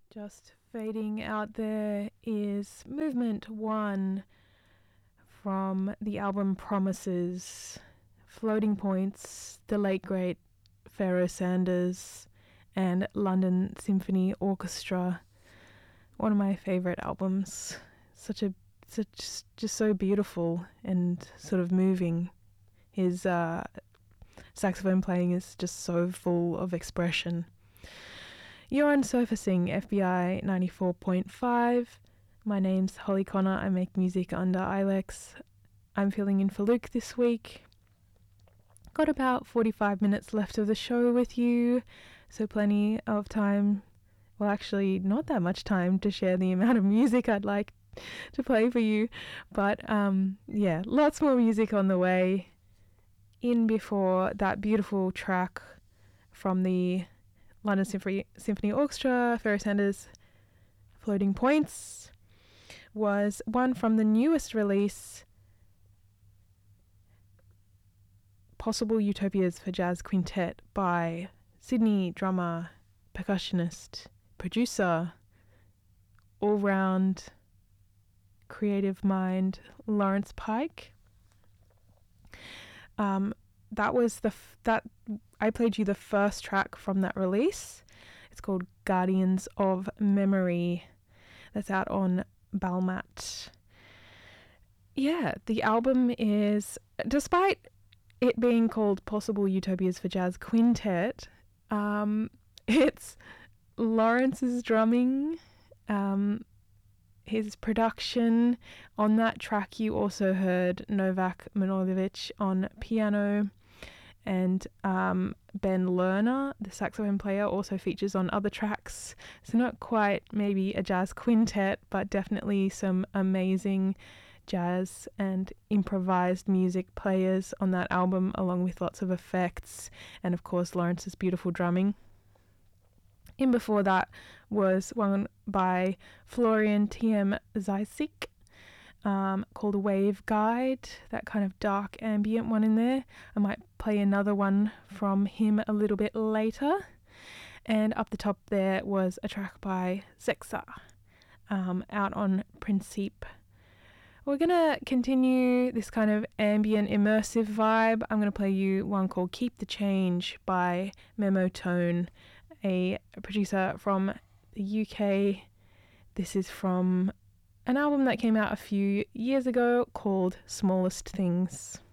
Just fading out there is Movement 1 from the album Promises, Floating Points, the late great Pharoah Sanders and London Symphony Orchestra. One of my favourite albums. Such just so beautiful and sort of moving. His saxophone playing is just so full of expression. You're on Surfacing FBI 94.5. My name's Holly Connor. I make music under Ilex. I'm filling in for Luke this week. Got about 45 minutes left of the show with you, so plenty of time. Well, actually, not that much time to share the amount of music I'd like to play for you. But yeah, lots more music on the way. In before that beautiful track from the London Symphony Orchestra, Pharoah Sanders, Floating Points, was one from the newest release, Possible Utopias for Jazz Quintet by Sydney drummer, percussionist, producer, all-round creative mind, Lawrence Pike. That was that I played you the first track from that release. It's called Guardians of Memory. That's out on Balmat. Yeah, the album is, despite it being called Possible Utopias for Jazz Quintet, it's Lawrence's drumming, his production. On that track you also heard Novak Manojlovic on piano, and Ben Lerner, the saxophone player, also features on other tracks. So not quite maybe a jazz quintet, but definitely some amazing jazz and improvised music players on that album, along with lots of effects and of course Lawrence's beautiful drumming. In before that was one by Florian T.M. Zajcik, called Wave Guide, that kind of dark ambient one in there. I might play another one from him a little bit later. And up the top there was a track by Zexa, out on Principe. We're going to continue this kind of ambient immersive vibe. I'm going to play you one called Keep the Change by Memo Tone, a producer from the UK. This is from an album that came out a few years ago called Smallest Things.